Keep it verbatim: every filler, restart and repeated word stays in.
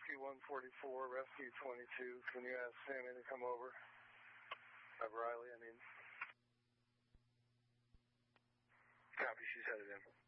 Rescue one forty-four, Rescue twenty-two. Can you ask Sammy to come over? Of Riley, I mean. Copy, she's headed in.